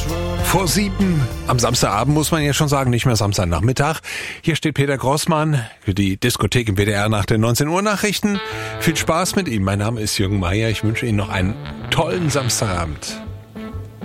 Vor 7 am Samstagabend, muss man ja schon sagen, nicht mehr Samstagnachmittag. Hier steht Peter Grossmann für die Diskothek im WDR nach den 19 Uhr Nachrichten. Viel Spaß mit ihm. Mein Name ist Jürgen Meier. Ich wünsche Ihnen noch einen tollen Samstagabend.